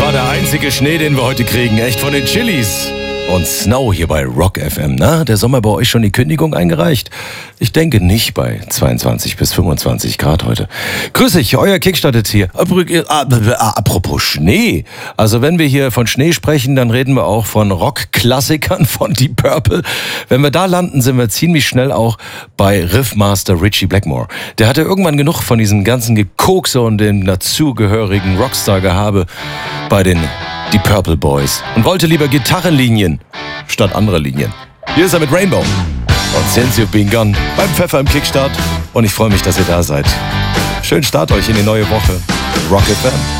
Ja, der einzige Schnee, den wir heute kriegen, echt von den Chilis. Und Snow hier bei Rock FM. Na, der Sommer bei euch schon die Kündigung eingereicht? Ich denke nicht bei 22 bis 25 Grad heute. Grüß dich, euer Kickstartet hier. Apropos Schnee. Also wenn wir hier von Schnee sprechen, dann reden wir auch von Rockklassikern von Deep Purple. Wenn wir da landen, sind wir ziemlich schnell auch bei Riffmaster Ritchie Blackmore. Der hatte irgendwann genug von diesem ganzen Gekokse und dem dazugehörigen Rockstar-Gehabe bei den Deep Purple Boys und wollte lieber Gitarrenlinien statt anderer Linien. Hier ist er mit Rainbow und Since You've Been Gone beim Pfeffer im Kickstart und ich freue mich, dass ihr da seid. Schönen Start euch in die neue Woche. Rock FM.